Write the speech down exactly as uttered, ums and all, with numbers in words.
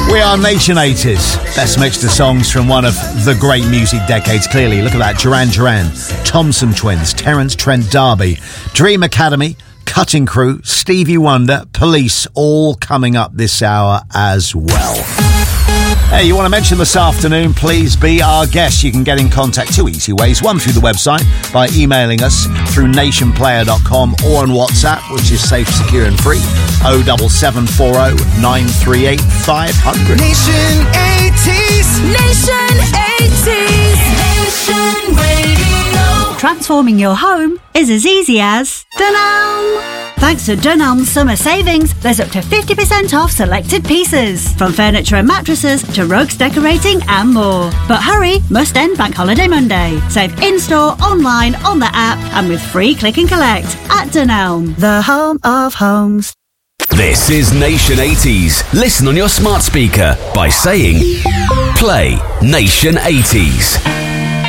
We are Nation eighties. Best mixed of songs from one of the great music decades, clearly. Look at that. Duran Duran, Thompson Twins, Terence Trent D'Arby, Dream Academy, Cutting Crew, Stevie Wonder, Police, all coming up this hour as well. Hey, you want to mention this afternoon, please be our guest. You can get in contact two easy ways. One through the website by emailing us through nation player dot com or on WhatsApp, which is safe, secure and free. oh seven seven four oh nine three eight five hundred. Nation eighties. Nation eighties. Nation Radio. Transforming your home is as easy as Dunelm. Thanks to Dunelm's summer savings, there's up to fifty percent off selected pieces, from furniture and mattresses to rugs, decorating and more. But hurry, must end Bank Holiday Monday. Save in-store, online, on the app and with free click and collect at Dunelm, the home of homes. This is Nation eighties. Listen on your smart speaker by saying, play Nation eighties.